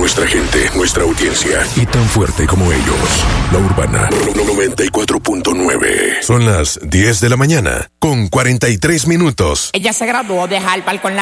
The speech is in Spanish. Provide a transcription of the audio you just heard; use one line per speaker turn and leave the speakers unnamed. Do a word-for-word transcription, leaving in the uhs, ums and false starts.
nuestra gente, nuestra audiencia. Y tan fuerte como ellos. La Urbana noventa y cuatro punto nueve. Son las diez de la mañana, con cuarenta y tres minutos.
Ella se graduó de Harvard con la